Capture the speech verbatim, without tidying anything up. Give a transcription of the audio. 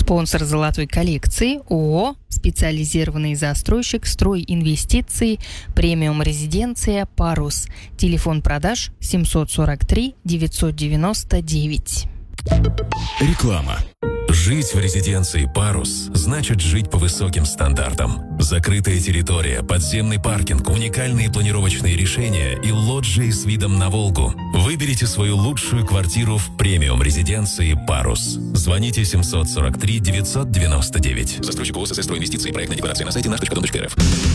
Спонсор золотой коллекции ООО «Специализированный застройщик Стройинвестиции, премиум резиденция Парус». Телефон продаж семьсот сорок три девятьсот девяносто девять. Реклама. Жить в резиденции «Парус» значит жить по высоким стандартам. Закрытая территория, подземный паркинг, уникальные планировочные решения и лоджии с видом на Волгу. Выберите свою лучшую квартиру в премиум резиденции «Парус». Звоните семьсот сорок три девятьсот девяносто девять. Застройщик ООО «СС Стройинвестиции». Проектная декларация на сайте наш точка дом точка эр эф.